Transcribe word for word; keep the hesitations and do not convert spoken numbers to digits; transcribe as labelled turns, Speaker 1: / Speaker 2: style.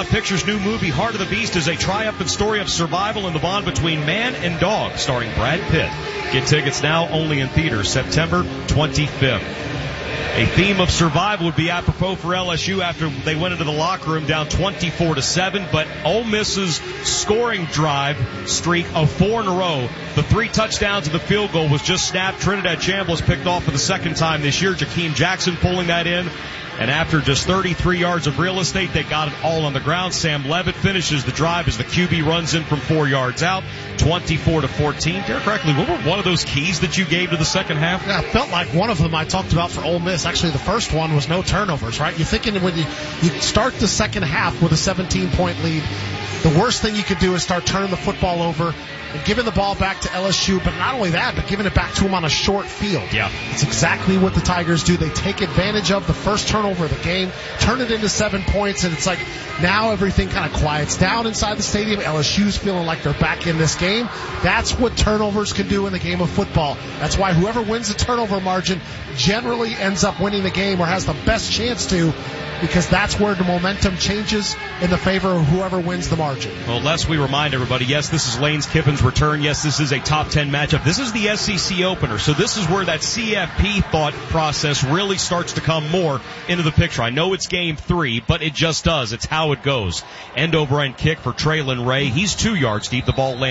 Speaker 1: Paramount Pictures' new movie, Heart of the Beast, is a triumphant story of survival and the bond between man and dog, starring Brad Pitt. Get tickets now, only in theaters, September twenty-fifth. A theme of survival would be apropos for L S U after they went into the locker room down twenty-four to seven, but Ole Miss's scoring drive streak of four in a row, the three touchdowns and the field goal was just snapped. Trinidad Chambliss picked off for the second time this year. Jakeem Jackson pulling that in. And after just thirty-three yards of real estate, they got it all on the ground. Sam Levitt finishes the drive as the Q B runs in from four yards out, twenty-four to fourteen. Derek Reckley, what were one of those keys that you gave to the second half?
Speaker 2: Yeah, it felt like one of them I talked about for Ole Miss. Actually, the first one was no turnovers, right? You're thinking when you, you start the second half with a seventeen-point lead, the worst thing you could do is start turning the football over and giving the ball back to L S U, but not only that, but giving it back to them on a short field.
Speaker 1: Yeah.
Speaker 2: It's exactly what the Tigers do. They take advantage of the first turnover of the game, turn it into seven points, and it's like now everything kind of quiets down inside the stadium. L S U's feeling like they're back in this game. That's what turnovers can do in the game of football. That's why whoever wins the turnover margin generally ends up winning the game or has the best chance to, because that's where the momentum changes in the favor of whoever wins the margin.
Speaker 1: Well, lest we remind everybody, yes, this is Lane Kiffin's return. Yes, this is a top ten matchup. This is the S E C opener, so this is where that C F P thought process really starts to come more into the picture. I know it's game three, but it just does. It's how it goes. End over end kick for Traylon Ray. He's two yards deep. The ball lands